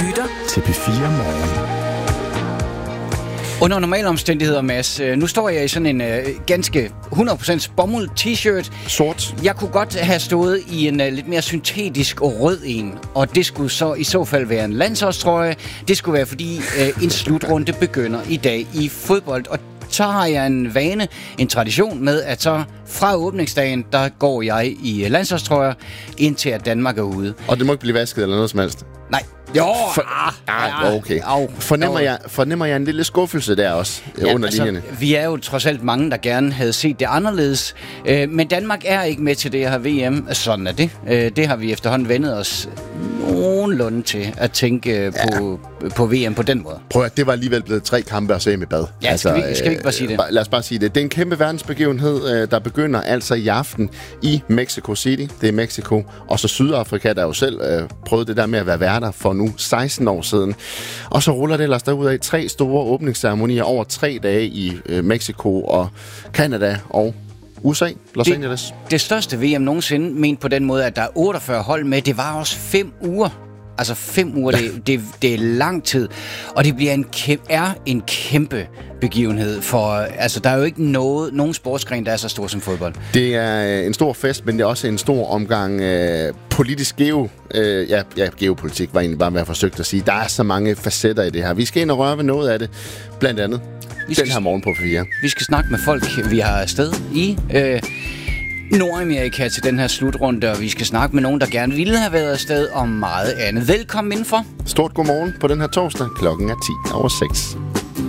lytter til P4 Morgen. Under normale omstændigheder, Mads, nu står jeg i sådan en ganske 100% bomuld t-shirt. Sort. Jeg kunne godt have stået i en lidt mere syntetisk rød en, og det skulle så i så fald være en landsholdstrøje. Det skulle være, fordi en slutrunde begynder i dag i fodbold, og så har jeg en vane, en tradition med, at så fra åbningsdagen, der går jeg i landsholdstrøjer, indtil at Danmark er ude. Og det må ikke blive vasket eller noget som helst? Nej. Jo, okay. Fornemmer jeg en lille skuffelse der også under linjerne? Vi er jo trods alt mange, der gerne havde set det anderledes. Men Danmark er ikke med til det her VM. Sådan er det. Det har vi efterhånden vendet os nogenlunde til at tænke på VM på den måde. Prøv at det var alligevel blevet 3 kampe og se med bad. Ja, skal vi ikke bare sige det? Lad os bare sige det. Det er en kæmpe verdensbegivenhed, der begynder altså i aften i Mexico City. Det er Mexico. Og så Sydafrika, der jo selv prøvede det der med at være værter for nu 16 år siden. Og så ruller det ellers derudad 3 store åbningsceremonier over 3 dage i Mexico og Canada og USA, Los Angeles. Det største VM nogensinde, ment på den måde, at der er 48 hold med. Det var også 5 uger. Altså 5 uger, det er lang tid. Og det bliver en kæmpe begivenhed. For altså, der er jo ikke nogen sportsgren, der er så stor som fodbold. Det er en stor fest, men det er også en stor omgang politisk geopolitik, var egentlig bare, hvad jeg forsøgte at sige. Der er så mange facetter i det her. Vi skal ind og røre ved noget af det, blandt andet den her morgen på 4. Vi skal snakke med folk, vi har afsted i Nordamerika til den her slutrunde, og vi skal snakke med nogen, der gerne ville have været afsted, og meget andet. Velkommen indenfor. Stort godmorgen på den her torsdag. Klokken er 10:06.